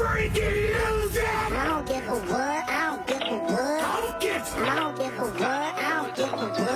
Breaking news. I don't give a what, I don't give a what. Don't get I don't give a what, I don't give a what.